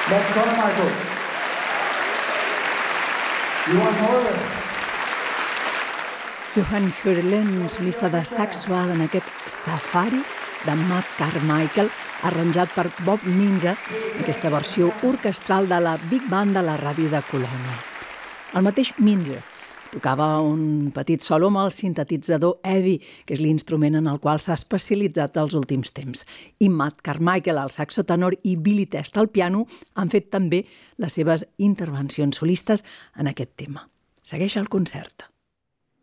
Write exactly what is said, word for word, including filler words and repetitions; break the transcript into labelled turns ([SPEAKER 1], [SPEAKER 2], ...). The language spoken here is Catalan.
[SPEAKER 1] Matt Carmichael. Johan Horlen.
[SPEAKER 2] Johan Horlen, solista de Saxual en aquest Safari de Matt Carmichael, arranjat per Bob Ninja, aquesta versió orquestral de la Big Band de la ràdio de Colònia. El mateix Ninja tocava un petit solo amb el sintetitzador Eddie, que és l'instrument en el qual s'ha especialitzat els últims temps. I Matt Carmichael, al saxo tenor, i Billy Testa al piano han fet també les seves intervencions solistes en aquest tema. Segueix el concert.